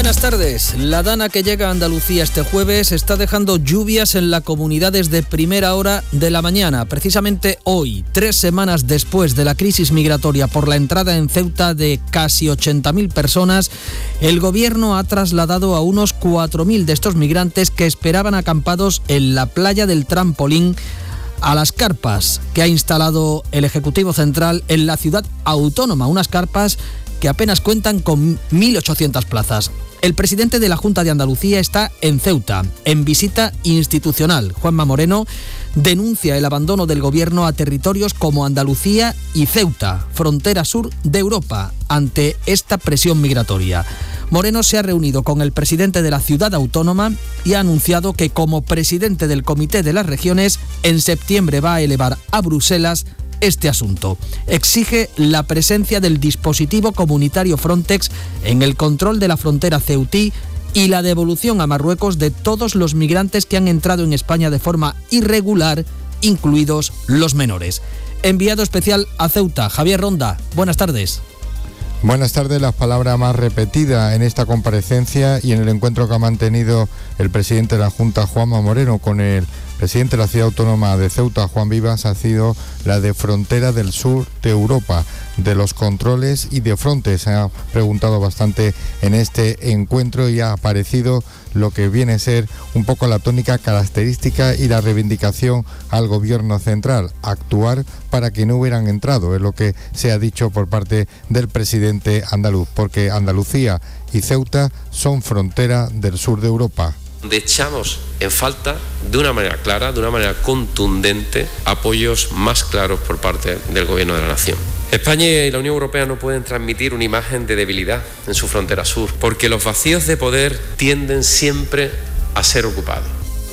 Buenas tardes. La dana que llega a Andalucía este jueves está dejando lluvias en la comunidad desde primera hora de la mañana. Precisamente hoy, 3 semanas después de la crisis migratoria por la entrada en Ceuta de casi 80.000 personas, el gobierno ha trasladado a unos 4.000 de estos migrantes que esperaban acampados en la playa del Trampolín a las carpas que ha instalado el Ejecutivo Central en la ciudad autónoma. Unas carpas que apenas cuentan con 1.800 plazas. El presidente de la Junta de Andalucía está en Ceuta, en visita institucional. Juanma Moreno denuncia el abandono del gobierno a territorios como Andalucía y Ceuta, frontera sur de Europa, ante esta presión migratoria. Moreno se ha reunido con el presidente de la ciudad autónoma y ha anunciado que como presidente del Comité de las Regiones, en septiembre va a elevar a Bruselas este asunto. Exige la presencia del dispositivo comunitario Frontex en el control de la frontera ceutí y la devolución a Marruecos de todos los migrantes que han entrado en España de forma irregular, incluidos los menores. Enviado especial a Ceuta, Javier Ronda, buenas tardes. Buenas tardes. La palabra más repetida en esta comparecencia y en el encuentro que ha mantenido el presidente de la Junta, Juanma Moreno, con el presidente de la ciudad autónoma de Ceuta, Juan Vivas, ha sido la de frontera del sur de Europa, de los controles y de Frontex. Se ha preguntado bastante en este encuentro y ha aparecido lo que viene a ser un poco la tónica característica y la reivindicación al gobierno central, actuar para que no hubieran entrado, es lo que se ha dicho por parte del presidente andaluz, porque Andalucía y Ceuta son frontera del sur de Europa. Donde echamos en falta, de una manera clara, de una manera contundente, apoyos más claros por parte del Gobierno de la Nación. España y la Unión Europea no pueden transmitir una imagen de debilidad en su frontera sur, porque los vacíos de poder tienden siempre a ser ocupados.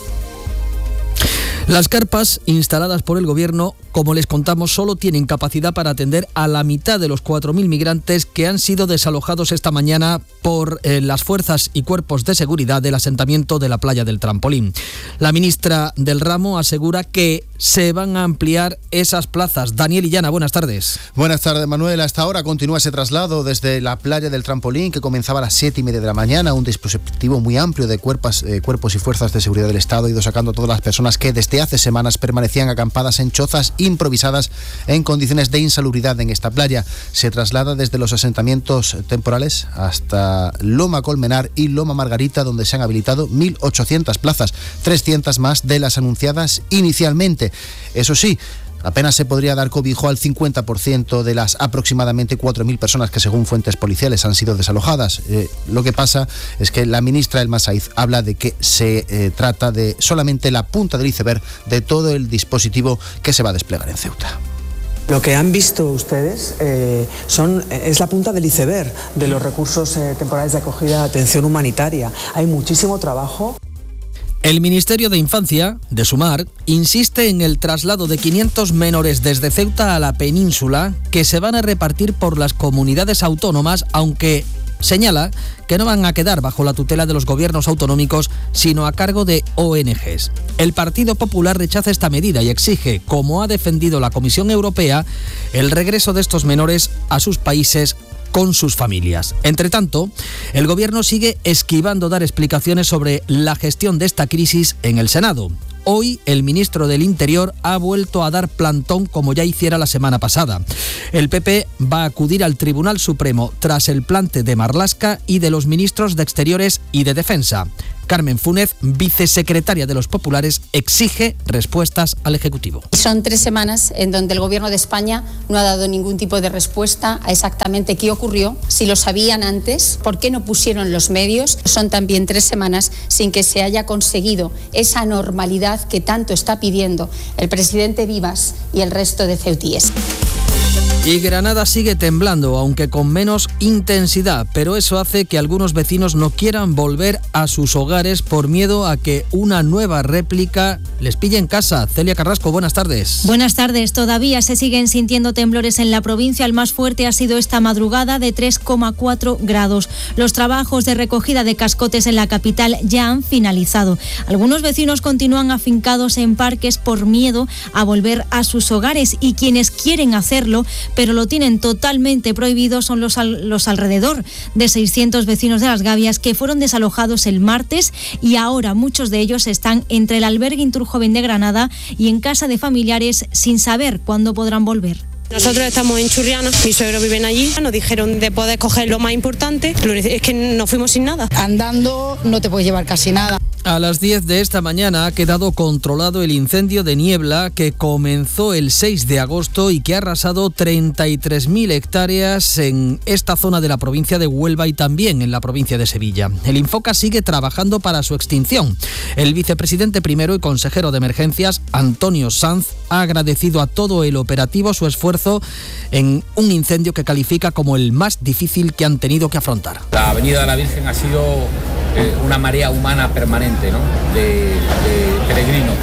Las carpas instaladas por el gobierno, como les contamos, solo tienen capacidad para atender a la mitad de los 4.000 migrantes que han sido desalojados esta mañana por las fuerzas y cuerpos de seguridad del asentamiento de la playa del Trampolín. La ministra del ramo asegura que se van a ampliar esas plazas. Daniel Illana, buenas tardes. Buenas tardes, Manuel. Hasta ahora continúa ese traslado desde la playa del Trampolín, que comenzaba a las 7:30 de la mañana. Un dispositivo muy amplio de cuerpos y fuerzas de seguridad del Estado ha ido sacando a todas las personas que desde hace semanas permanecían acampadas en chozas improvisadas en condiciones de insalubridad en esta playa. Se traslada desde los asentamientos temporales hasta Loma Colmenar y Loma Margarita, donde se han habilitado 1.800 plazas, 300 más de las anunciadas inicialmente. Eso sí, apenas se podría dar cobijo al 50% de las aproximadamente 4.000 personas que, según fuentes policiales, han sido desalojadas. Lo que pasa es que la ministra Elma Saiz habla de que se trata de solamente la punta del iceberg de todo el dispositivo que se va a desplegar en Ceuta. Lo que han visto ustedes es la punta del iceberg de los recursos temporales de acogida de atención humanitaria. Hay muchísimo trabajo. El Ministerio de Infancia, de Sumar, insiste en el traslado de 500 menores desde Ceuta a la península que se van a repartir por las comunidades autónomas, aunque señala que no van a quedar bajo la tutela de los gobiernos autonómicos, sino a cargo de ONGs. El Partido Popular rechaza esta medida y exige, como ha defendido la Comisión Europea, el regreso de estos menores a sus países con sus familias. Entre tanto, el gobierno sigue esquivando dar explicaciones sobre la gestión de esta crisis en el Senado. Hoy, el ministro del Interior ha vuelto a dar plantón como ya hiciera la semana pasada. El PP va a acudir al Tribunal Supremo tras el plante de Marlaska y de los ministros de Exteriores y de Defensa. Carmen Fúnez, vicesecretaria de los Populares, exige respuestas al Ejecutivo. Son 3 semanas en donde el Gobierno de España no ha dado ningún tipo de respuesta a exactamente qué ocurrió, si lo sabían antes, por qué no pusieron los medios. Son también 3 semanas sin que se haya conseguido esa normalidad que tanto está pidiendo el presidente Vivas y el resto de ceutíes. Y Granada sigue temblando, aunque con menos intensidad, pero eso hace que algunos vecinos no quieran volver a sus hogares por miedo a que una nueva réplica les pille en casa. Celia Carrasco, buenas tardes. Buenas tardes. Todavía se siguen sintiendo temblores en la provincia. El más fuerte ha sido esta madrugada, de 3,4 grados. Los trabajos de recogida de cascotes en la capital ya han finalizado. Algunos vecinos continúan afincados en parques por miedo a volver a sus hogares, y quienes quieren hacerlo pero lo tienen totalmente prohibido son los alrededor de 600 vecinos de Las Gavias que fueron desalojados el martes y ahora muchos de ellos están entre el albergue Inturjoven de Granada y en casa de familiares sin saber cuándo podrán volver. Nosotros estamos en Churriana, mis suegros viven allí, nos dijeron de poder coger lo más importante, es que nos fuimos sin nada. Andando no te puedes llevar casi nada. A las 10 de esta mañana ha quedado controlado el incendio de niebla que comenzó el 6 de agosto y que ha arrasado 33.000 hectáreas en esta zona de la provincia de Huelva y también en la provincia de Sevilla. El Infoca sigue trabajando para su extinción. El vicepresidente primero y consejero de emergencias, Antonio Sanz, ha agradecido a todo el operativo su esfuerzo en un incendio que califica como el más difícil que han tenido que afrontar. La Avenida de la Virgen ha sido una marea humana permanente, ¿no? de peregrinos.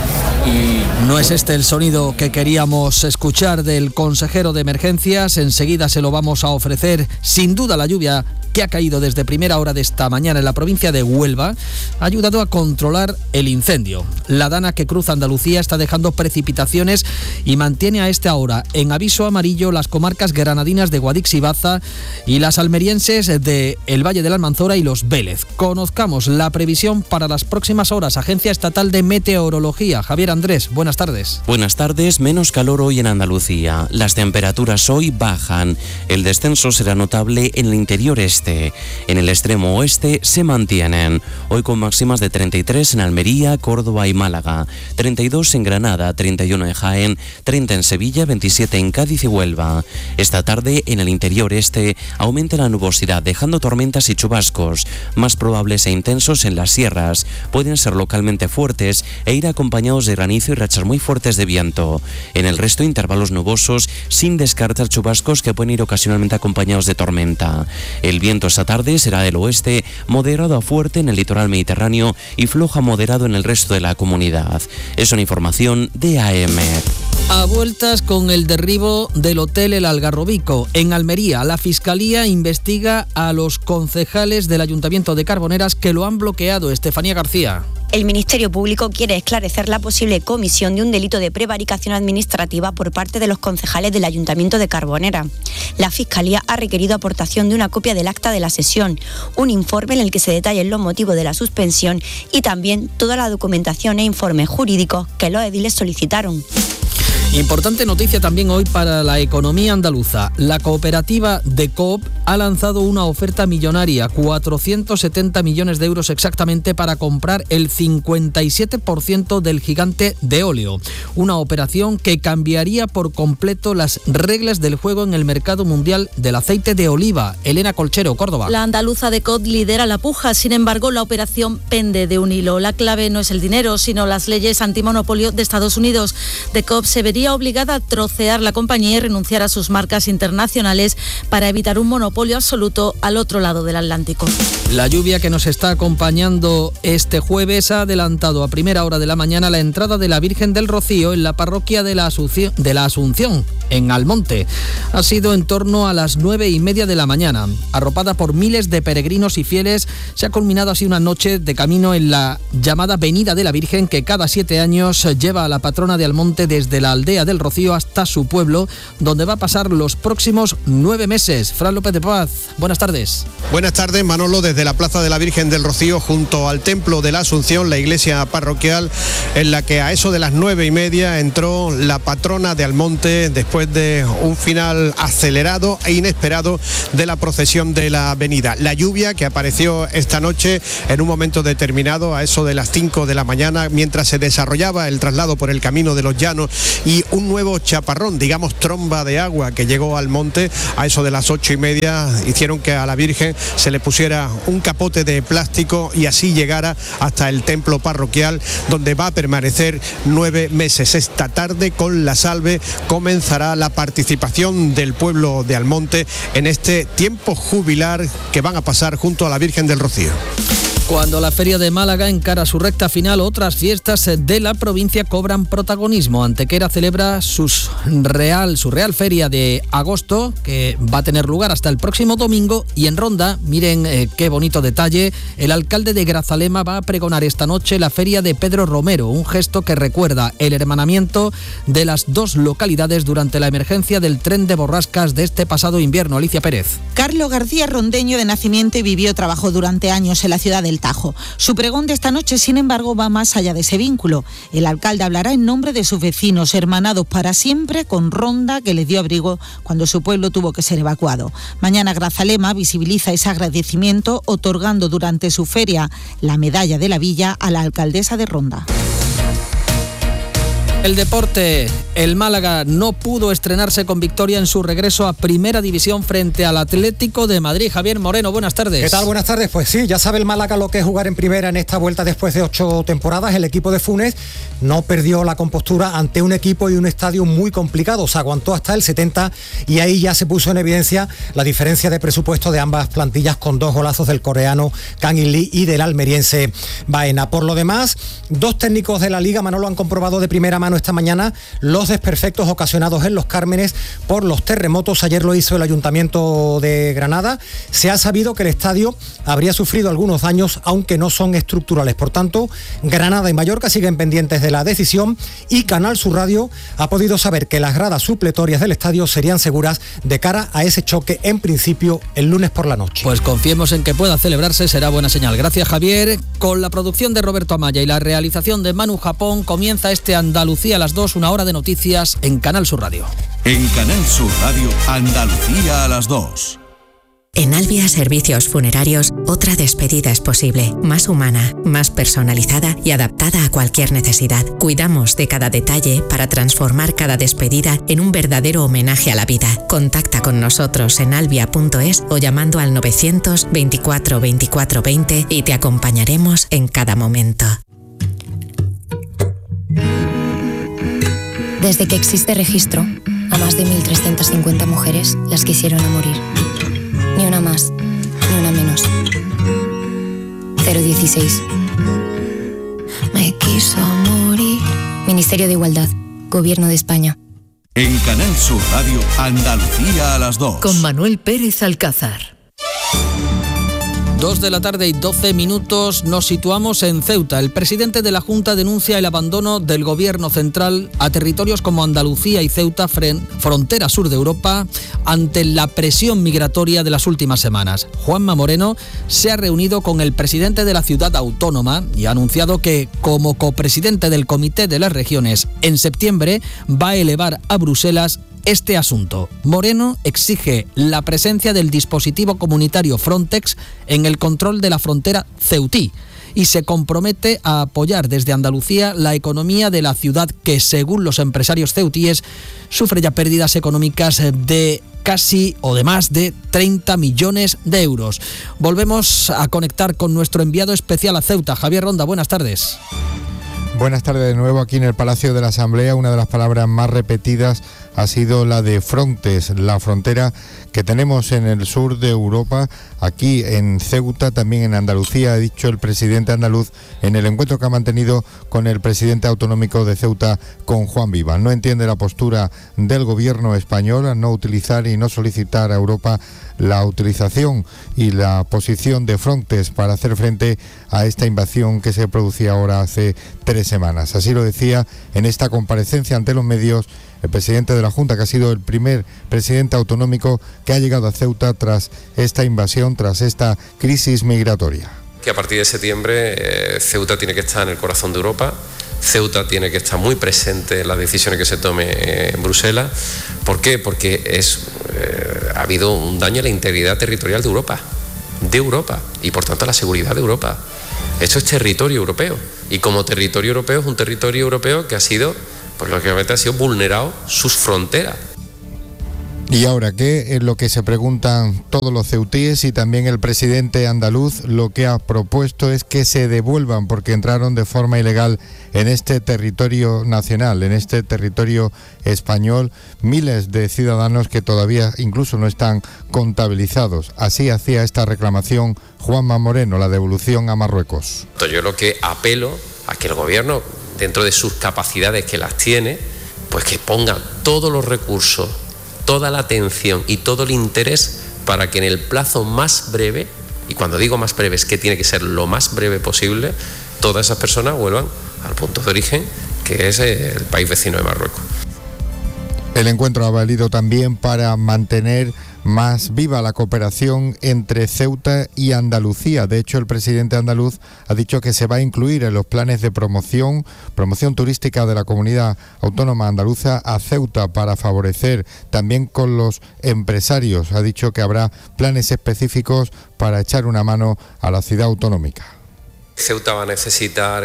Y no es este el sonido que queríamos escuchar del consejero de emergencias. Enseguida se lo vamos a ofrecer. Sin duda la lluvia que ha caído desde primera hora de esta mañana en la provincia de Huelva ha ayudado a controlar el incendio. La dana que cruza Andalucía está dejando precipitaciones y mantiene a esta hora en aviso amarillo las comarcas granadinas de Guadix y Baza y las almerienses de el Valle de la Almanzora y Los Vélez. Conozcamos la previsión para las próximas horas. Agencia Estatal de Meteorología. Javier Andrés, buenas tardes. Buenas tardes. Menos calor hoy en Andalucía. Las temperaturas hoy bajan. El descenso será notable en el interior este. En el extremo oeste se mantienen. Hoy con máximas de 33 en Almería, Córdoba y Málaga, 32 en Granada, 31 en Jaén, 30 en Sevilla, 27 en Cádiz y Huelva. Esta tarde en el interior este aumenta la nubosidad, dejando tormentas y chubascos, más probables e intensos en las sierras. Pueden ser localmente fuertes e ir acompañados de granizo y rachas muy fuertes de viento. En el resto intervalos nubosos, sin descartar chubascos que pueden ir ocasionalmente acompañados de tormenta. El viento esta tarde será del oeste, moderado a fuerte en el litoral mediterráneo y flojo a moderado en el resto de la comunidad. Es una información de AM. A vueltas con el derribo del hotel El Algarrobico. En Almería, la Fiscalía investiga a los concejales del Ayuntamiento de Carboneras que lo han bloqueado. Estefanía García. El Ministerio Público quiere esclarecer la posible comisión de un delito de prevaricación administrativa por parte de los concejales del Ayuntamiento de Carbonera. La Fiscalía ha requerido aportación de una copia del acta de la sesión, un informe en el que se detallen los motivos de la suspensión y también toda la documentación e informes jurídicos que los ediles solicitaron. Importante noticia también hoy para la economía andaluza. La cooperativa de Coop ha lanzado una oferta millonaria, 470 millones de euros exactamente, para comprar el 57% del gigante de óleo. Una operación que cambiaría por completo las reglas del juego en el mercado mundial del aceite de oliva. Elena Colchero, Córdoba. La andaluza de Coop lidera la puja, sin embargo la operación pende de un hilo. La clave no es el dinero, sino las leyes antimonopolio de Estados Unidos. De Coop se vería obligada a trocear la compañía y renunciar a sus marcas internacionales para evitar un monopolio absoluto al otro lado del Atlántico. La lluvia que nos está acompañando este jueves ha adelantado a primera hora de la mañana la entrada de la Virgen del Rocío en la parroquia de la Asunción, en Almonte. Ha sido en torno a las 9:30 de la mañana. Arropada por miles de peregrinos y fieles, se ha culminado así una noche de camino en la llamada Venida de la Virgen, que cada 7 años lleva a la patrona de Almonte desde la aldea del Rocío hasta su pueblo, donde va a pasar los próximos 9 meses. Fran López de Paz, buenas tardes. Buenas tardes, Manolo, desde la Plaza de la Virgen del Rocío, junto al Templo de la Asunción, la iglesia parroquial, en la que a eso de las 9:30 entró la patrona de Almonte después de un final acelerado e inesperado de la procesión de la avenida. La lluvia que apareció esta noche en un momento determinado, a eso de las 5 de la mañana, mientras se desarrollaba el traslado por el Camino de los Llanos, y un nuevo chaparrón, digamos tromba de agua, que llegó al monte a eso de las 8:30, hicieron que a la Virgen se le pusiera un capote de plástico y así llegara hasta el templo parroquial, donde va a permanecer 9 meses. Esta tarde, con la salve, comenzará la participación del pueblo de Almonte en este tiempo jubilar que van a pasar junto a la Virgen del Rocío. Cuando la Feria de Málaga encara su recta final, otras fiestas de la provincia cobran protagonismo. Antequera celebra su real feria de agosto, que va a tener lugar hasta el próximo domingo, y en Ronda, miren qué bonito detalle, el alcalde de Grazalema va a pregonar esta noche la feria de Pedro Romero, un gesto que recuerda el hermanamiento de las dos localidades durante la emergencia del tren de borrascas de este pasado invierno. Alicia Pérez. Carlos García, rondeño de nacimiento, y vivió y trabajó durante años en la ciudad del Tajo. Su pregón de esta noche, sin embargo, va más allá de ese vínculo. El alcalde hablará en nombre de sus vecinos, hermanados para siempre con Ronda, que les dio abrigo cuando su pueblo tuvo que ser evacuado. Mañana Grazalema visibiliza ese agradecimiento otorgando durante su feria la medalla de la Villa a la alcaldesa de Ronda. El deporte, el Málaga no pudo estrenarse con victoria en su regreso a Primera División frente al Atlético de Madrid. Javier Moreno, buenas tardes. ¿Qué tal? Buenas tardes. Pues sí, ya sabe el Málaga lo que es jugar en Primera en esta vuelta después de 8 temporadas. El equipo de Funes no perdió la compostura ante un equipo y un estadio muy complicado. Se aguantó hasta el 70 y ahí ya se puso en evidencia la diferencia de presupuesto de ambas plantillas, con 2 golazos del coreano Kang In Lee y del almeriense Baena. Por lo demás, 2 técnicos de la Liga, Manolo, han comprobado de primera mano esta mañana los desperfectos ocasionados en Los Cármenes por los terremotos. Ayer lo hizo el Ayuntamiento de Granada. Se ha sabido que el estadio habría sufrido algunos daños, aunque no son estructurales. Por tanto, Granada y Mallorca siguen pendientes de la decisión, y Canal Sur Radio ha podido saber que las gradas supletorias del estadio serían seguras de cara a ese choque, en principio el lunes por la noche. Pues confiemos en que pueda celebrarse, será buena señal. Gracias, Javier. Con la producción de Roberto Amaya y la realización de Manu Japón, comienza este Andalucía a las 2, una hora de noticias en Canal Sur Radio. En Canal Sur Radio, Andalucía a las 2. En Albia Servicios Funerarios, otra despedida es posible, más humana, más personalizada y adaptada a cualquier necesidad. Cuidamos de cada detalle para transformar cada despedida en un verdadero homenaje a la vida. Contacta con nosotros en albia.es o llamando al 924 24 20 y te acompañaremos en cada momento. Desde que existe registro, a más de 1.350 mujeres las quisieron a morir. Ni una más, ni una menos. 016. Me quiso morir. Ministerio de Igualdad, Gobierno de España. En Canal Sur Radio, Andalucía a las 2. Con Manuel Pérez Alcázar. 2 de la tarde y 12 minutos, nos situamos en Ceuta. El presidente de la Junta denuncia el abandono del gobierno central a territorios como Andalucía y Ceuta, frontera sur de Europa, ante la presión migratoria de las últimas semanas. Juanma Moreno se ha reunido con el presidente de la ciudad autónoma y ha anunciado que, como copresidente del Comité de las Regiones, en septiembre va a elevar a Bruselas este asunto. Moreno exige la presencia del dispositivo comunitario Frontex en el control de la frontera ceutí y se compromete a apoyar desde Andalucía la economía de la ciudad, que, según los empresarios ceutíes, sufre ya pérdidas económicas de casi o de más de 30 millones de euros. Volvemos a conectar con nuestro enviado especial a Ceuta, Javier Ronda. Buenas tardes. Buenas tardes de nuevo aquí en el Palacio de la Asamblea. Una de las palabras más repetidas ha sido la de Frontex, la frontera que tenemos en el sur de Europa, aquí en Ceuta, también en Andalucía, ha dicho el presidente andaluz en el encuentro que ha mantenido con el presidente autonómico de Ceuta, con Juan Vivas. No entiende la postura del gobierno español a no utilizar y no solicitar a Europa la utilización y la posición de Frontex para hacer frente a esta invasión que se producía ahora hace 3 semanas. Así lo decía en esta comparecencia ante los medios el presidente de la Junta, que ha sido el primer presidente autonómico que ha llegado a Ceuta tras esta invasión, tras esta crisis migratoria. Que a partir de septiembre Ceuta tiene que estar en el corazón de Europa. Ceuta tiene que estar muy presente en las decisiones que se tomen en Bruselas. ¿Por qué? Porque ha habido un daño a la integridad territorial de Europa, y por tanto a la seguridad de Europa. Esto es territorio europeo, y como territorio europeo es un territorio europeo que ha sido, pues lógicamente ha sido vulnerado sus fronteras. Y ahora, ¿qué es lo que se preguntan todos los ceutíes y también el presidente andaluz? Lo que ha propuesto es que se devuelvan porque entraron de forma ilegal en este territorio nacional, en este territorio español, miles de ciudadanos que todavía incluso no están contabilizados. Así hacía esta reclamación Juanma Moreno, la devolución a Marruecos. Yo lo que apelo a que el gobierno, dentro de sus capacidades que las tiene, pues que ponga todos los recursos, toda la atención y todo el interés para que en el plazo más breve, y cuando digo más breve es que tiene que ser lo más breve posible, todas esas personas vuelvan al punto de origen, que es el país vecino de Marruecos. El encuentro ha valido también para mantener más viva la cooperación entre Ceuta y Andalucía. De hecho, el presidente andaluz ha dicho que se va a incluir en los planes de promoción turística de la comunidad autónoma andaluza a Ceuta para favorecer también con los empresarios. Ha dicho que habrá planes específicos para echar una mano a la ciudad autonómica. Ceuta va a necesitar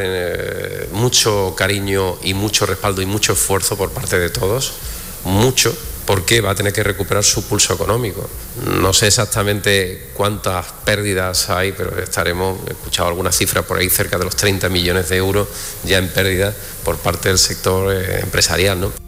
mucho cariño y mucho respaldo y mucho esfuerzo por parte de todos, mucho, porque va a tener que recuperar su pulso económico. No sé exactamente cuántas pérdidas hay, pero he escuchado algunas cifras por ahí, cerca de los 30 millones de euros ya en pérdidas por parte del sector empresarial, ¿no?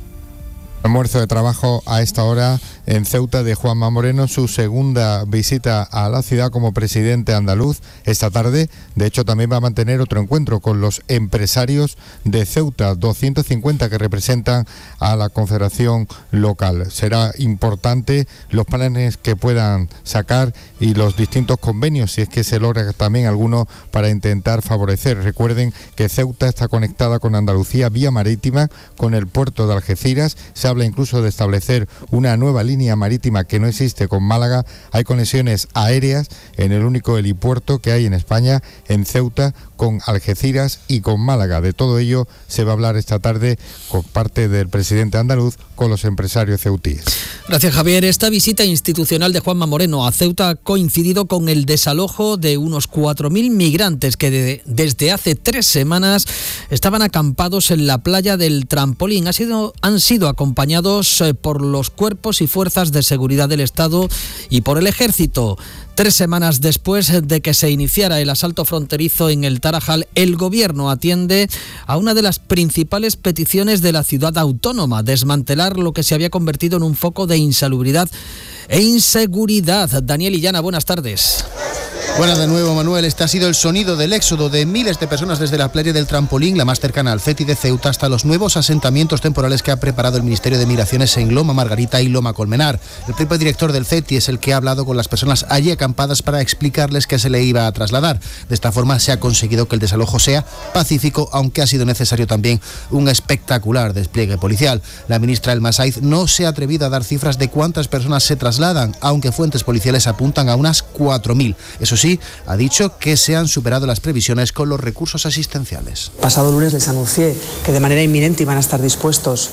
Almuerzo de trabajo a esta hora en Ceuta de Juanma Moreno, su segunda visita a la ciudad como presidente andaluz esta tarde. De hecho, también va a mantener otro encuentro con los empresarios de Ceuta, 250 que representan a la confederación local. Será importante los planes que puedan sacar y los distintos convenios, si es que se logra también alguno para intentar favorecer. Recuerden que Ceuta está conectada con Andalucía vía marítima, con el puerto de Algeciras. Se habla incluso de establecer una nueva línea marítima que no existe con Málaga. Hay conexiones aéreas en el único helipuerto que hay en España, en Ceuta, con Algeciras y con Málaga. De todo ello se va a hablar esta tarde por parte del presidente andaluz con los empresarios ceutíes. Gracias, Javier. Esta visita institucional de Juanma Moreno a Ceuta ha coincidido con el desalojo de unos 4.000 migrantes que desde hace 3 semanas estaban acampados en la playa del Trampolín. Han sido acompañados por los cuerpos y fuerzas de seguridad del Estado y por el Ejército. 3 semanas después de que se iniciara el asalto fronterizo en el Tarajal, el Gobierno atiende a una de las principales peticiones de la ciudad autónoma: desmantelar lo que se había convertido en un foco de insalubridad e inseguridad. Daniel Illana, buenas tardes. Buenas de nuevo, Manuel. Este ha sido el sonido del éxodo de miles de personas desde la playa del Trampolín, la más cercana al CETI de Ceuta, hasta los nuevos asentamientos temporales que ha preparado el Ministerio de Migraciones en Loma Margarita y Loma Colmenar. El propio director del CETI es el que ha hablado con las personas allí acampadas para explicarles que se le iba a trasladar. De esta forma se ha conseguido que el desalojo sea pacífico, aunque ha sido necesario también un espectacular despliegue policial. La ministra Elma Saiz no se ha atrevido a dar cifras de cuántas personas se trasladan, aunque fuentes policiales apuntan a unas 4.000. Eso sí, ha dicho que se han superado las previsiones con los recursos asistenciales. Pasado lunes les anuncié que de manera inminente iban a estar dispuestos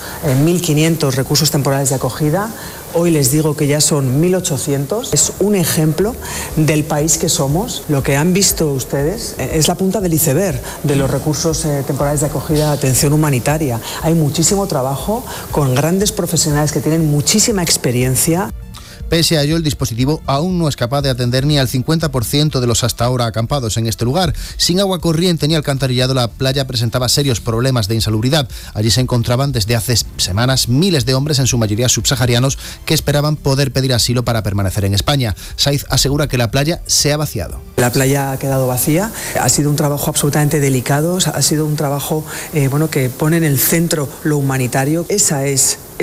1.500 recursos temporales de acogida. Hoy les digo que ya son 1.800. Es un ejemplo del país que somos. Lo que han visto ustedes es la punta del iceberg de los recursos temporales de acogida de atención humanitaria. Hay muchísimo trabajo con grandes profesionales que tienen muchísima experiencia. Pese a ello, el dispositivo aún no es capaz de atender ni al 50% de los hasta ahora acampados en este lugar. Sin agua corriente ni alcantarillado, la playa presentaba serios problemas de insalubridad. Allí se encontraban desde hace semanas miles de hombres, en su mayoría subsaharianos, que esperaban poder pedir asilo para permanecer en España. Saiz asegura que la playa se ha vaciado. La playa ha quedado vacía. Ha sido un trabajo absolutamente delicado. Ha sido un trabajo que pone en el centro lo humanitario. Ese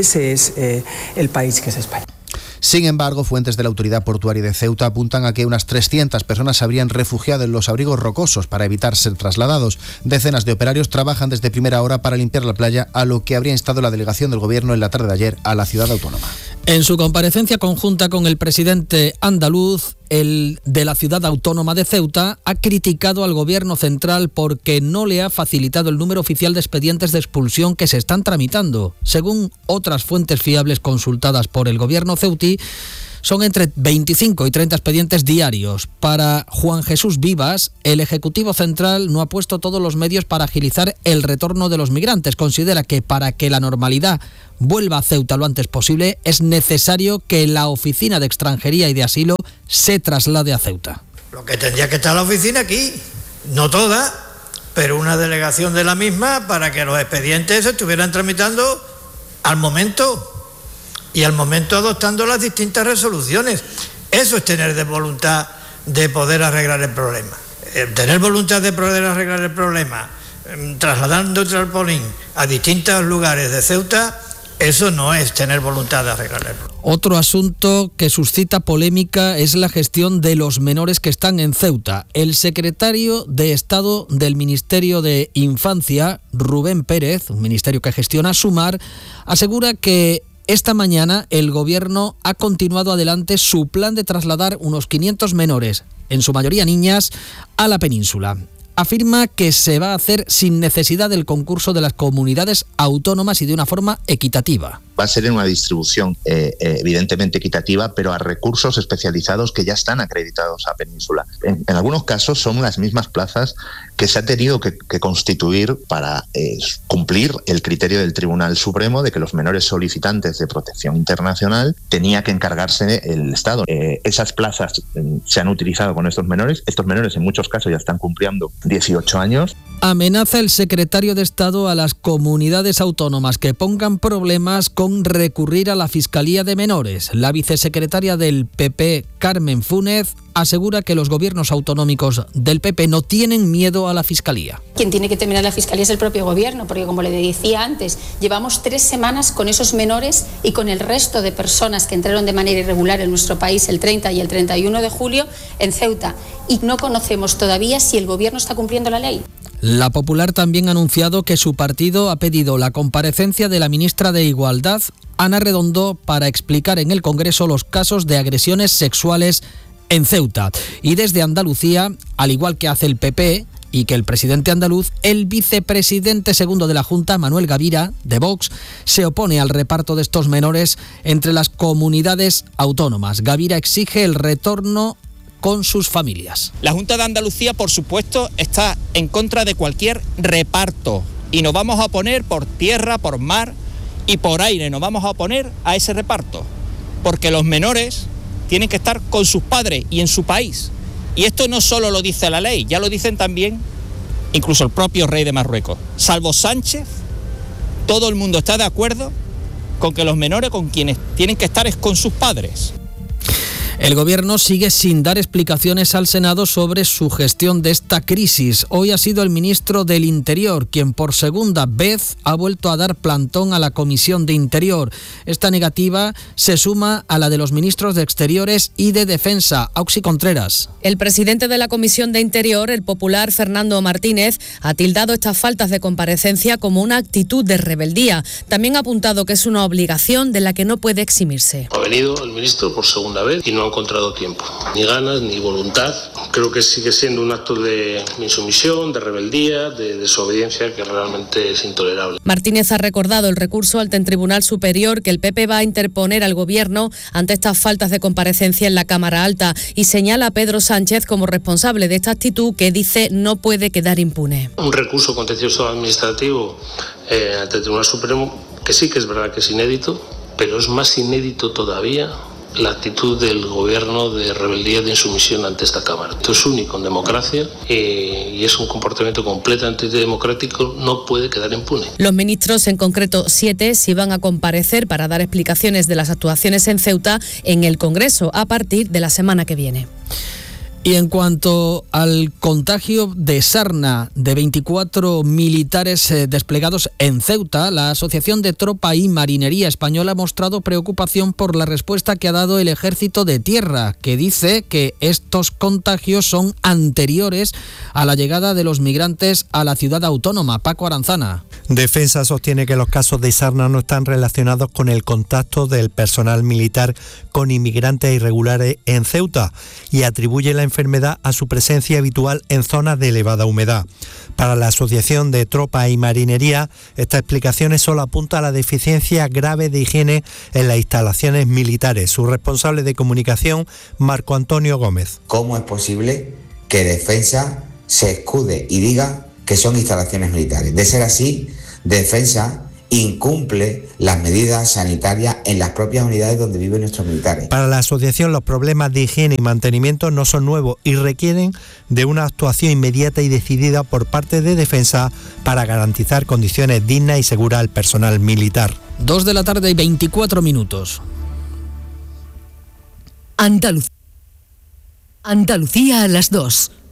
es el país que es España. Sin embargo, fuentes de la Autoridad Portuaria de Ceuta apuntan a que unas 300 personas se habrían refugiado en los abrigos rocosos para evitar ser trasladados. Decenas de operarios trabajan desde primera hora para limpiar la playa, a lo que habría instado la delegación del Gobierno en la tarde de ayer a la ciudad autónoma. En su comparecencia conjunta con el presidente andaluz, el de la ciudad autónoma de Ceuta ha criticado al Gobierno central porque no le ha facilitado el número oficial de expedientes de expulsión que se están tramitando. Según otras fuentes fiables consultadas por el Gobierno ceutí, Son entre 25 y 30 expedientes diarios. Para Juan Jesús Vivas, el Ejecutivo Central no ha puesto todos los medios para agilizar el retorno de los migrantes. Considera que para que la normalidad vuelva a Ceuta lo antes posible, es necesario que la Oficina de Extranjería y de Asilo se traslade a Ceuta. Lo que tendría que estar la oficina aquí, no toda, pero una delegación de la misma para que los expedientes se estuvieran tramitando al momento y al momento adoptando las distintas resoluciones. Eso es tener de voluntad de poder arreglar el problema. Tener voluntad de poder arreglar el problema, trasladando el trampolín a distintos lugares de Ceuta, eso no es tener voluntad de arreglar el problema. Otro asunto que suscita polémica es la gestión de los menores que están en Ceuta. El secretario de Estado del Ministerio de Infancia, Rubén Pérez, un ministerio que gestiona Sumar, asegura que esta mañana el Gobierno ha continuado adelante su plan de trasladar unos 500 menores, en su mayoría niñas, a la península. Afirma que se va a hacer sin necesidad del concurso de las comunidades autónomas y de una forma equitativa. Va a ser en una distribución evidentemente equitativa, pero a recursos especializados que ya están acreditados a Península. En algunos casos son las mismas plazas que se ha tenido que constituir para cumplir el criterio del Tribunal Supremo de que los menores solicitantes de protección internacional tenía que encargarse el Estado. Esas plazas se han utilizado con estos menores. Estos menores en muchos casos ya están cumpliendo 18 años. Amenaza el secretario de Estado a las comunidades autónomas que pongan problemas con recurrir a la Fiscalía de Menores. La vicesecretaria del PP, Carmen Fúnez, asegura que los gobiernos autonómicos del PP no tienen miedo a la Fiscalía. Quien tiene que terminar la Fiscalía es el propio Gobierno, porque como le decía antes, llevamos 3 semanas con esos menores y con el resto de personas que entraron de manera irregular en nuestro país el 30 y el 31 de julio en Ceuta, y no conocemos todavía si el Gobierno está cumpliendo la ley. La Popular también ha anunciado que su partido ha pedido la comparecencia de la ministra de Igualdad, Ana Redondo, para explicar en el Congreso los casos de agresiones sexuales en Ceuta. Y desde Andalucía, al igual que hace el PP y que el presidente andaluz, el vicepresidente segundo de la Junta, Manuel Gavira, de Vox, se opone al reparto de estos menores entre las comunidades autónomas. Gavira exige el retorno con sus familias. La Junta de Andalucía, por supuesto, está en contra de cualquier reparto y nos vamos a oponer por tierra, por mar y por aire. Nos vamos a oponer a ese reparto porque los menores tienen que estar con sus padres y en su país. Y esto no solo lo dice la ley, ya lo dicen también incluso el propio rey de Marruecos. Salvo Sánchez, todo el mundo está de acuerdo con que los menores con quienes tienen que estar es con sus padres. El Gobierno sigue sin dar explicaciones al Senado sobre su gestión de esta crisis. Hoy ha sido el ministro del Interior quien por segunda vez ha vuelto a dar plantón a la Comisión de Interior. Esta negativa se suma a la de los ministros de Exteriores y de Defensa. Auxi Contreras. El presidente de la Comisión de Interior, el popular Fernando Martínez, ha tildado estas faltas de comparecencia como una actitud de rebeldía. También ha apuntado que es una obligación de la que no puede eximirse. Ha venido el ministro por segunda vez y no ha encontrado tiempo, ni ganas, ni voluntad. Creo que sigue siendo un acto de insumisión, de rebeldía, de desobediencia que realmente es intolerable. Martínez ha recordado el recurso ante el Tribunal Superior que el PP va a interponer al Gobierno ante estas faltas de comparecencia en la Cámara Alta y señala a Pedro Sánchez como responsable de esta actitud que dice no puede quedar impune. Un recurso contencioso administrativo ante el Tribunal Supremo que sí que es verdad que es inédito, pero es más inédito todavía la actitud del Gobierno de rebeldía, de insumisión ante esta Cámara. Esto es único en democracia y es un comportamiento completamente antidemocrático, no puede quedar impune. Los ministros, en concreto 7, sí van a comparecer para dar explicaciones de las actuaciones en Ceuta en el Congreso a partir de la semana que viene. Y en cuanto al contagio de sarna de 24 militares desplegados en Ceuta, la Asociación de Tropa y Marinería Española ha mostrado preocupación por la respuesta que ha dado el Ejército de Tierra, que dice que estos contagios son anteriores a la llegada de los migrantes a la ciudad autónoma. Paco Aranzana. Defensa sostiene que los casos de sarna no están relacionados con el contacto del personal militar con inmigrantes irregulares en Ceuta y atribuye la enfermedad enfermedad a su presencia habitual en zonas de elevada humedad. Para la Asociación de Tropa y Marinería, estas explicaciones solo apuntan a la deficiencia grave de higiene en las instalaciones militares. Su responsable de comunicación, Marco Antonio Gómez. ¿Cómo es posible que Defensa se escude y diga que son instalaciones militares? De ser así, Defensa incumple las medidas sanitarias en las propias unidades donde viven nuestros militares. Para la asociación, los problemas de higiene y mantenimiento no son nuevos y requieren de una actuación inmediata y decidida por parte de Defensa para garantizar condiciones dignas y seguras al personal militar. 2 de la tarde y 24 minutos. Andalucía a las 2.